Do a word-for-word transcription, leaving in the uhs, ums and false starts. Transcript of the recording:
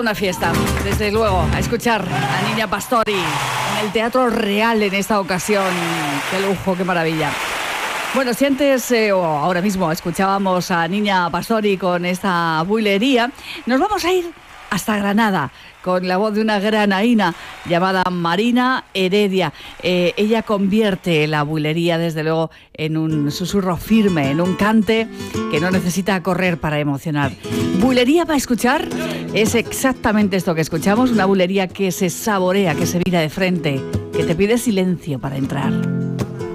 una fiesta, desde luego, a escuchar a Niña Pastori en el Teatro Real en esta ocasión. ¡Qué lujo, qué maravilla! Bueno, si antes eh, o ahora mismo escuchábamos a Niña Pastori con esta bulería, nos vamos a ir hasta Granada con la voz de una granaína llamada Marina Heredia. Eh, ella convierte la bulería, desde luego, en un susurro firme, en un cante que no necesita correr para emocionar. Bulería para escuchar es exactamente esto que escuchamos, una bulería que se saborea, que se mira de frente, que te pide silencio para entrar.